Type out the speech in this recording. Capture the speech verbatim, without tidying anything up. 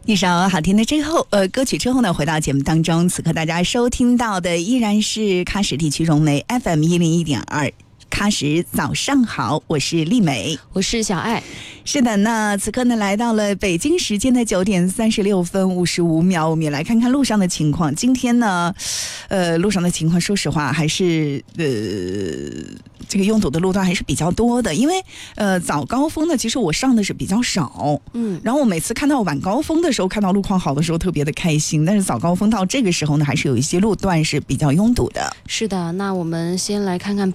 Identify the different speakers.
Speaker 1: 一首好听的之后，呃，歌曲之后呢，回到节目当中，此刻大家收听到的依然是喀什地区融媒 F M 一零一点二。喀什早上好，我是丽美，
Speaker 2: 我是小爱。
Speaker 1: 是的，那此刻呢来到了北京时间的九点三十六分五十五秒，我们也来看看路上的情况。今天呢，呃，路上的情况，说实话还是呃，这个拥堵的路段还是比较多的，因为呃早高峰呢，其实我上的是比较少，嗯，然后我每次看到晚高峰的时候，看到路况好的时候特别的开心，但是早高峰到这个时候呢，还是有一些路段是比较拥堵的。
Speaker 2: 是的，那我们先来看看